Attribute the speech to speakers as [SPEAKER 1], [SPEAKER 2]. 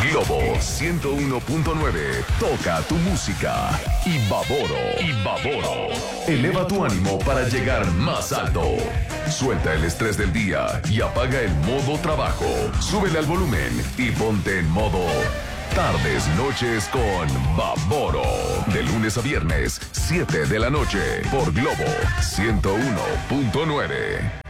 [SPEAKER 1] Globo 101.9. Toca tu música. Y Baboro. Eleva tu ánimo para llegar más alto. Suelta el estrés del día y apaga el modo trabajo. Súbele al volumen y ponte en modo Tardes, Noches con Baboro. De lunes a viernes, 7 de la noche, por Globo 101.9.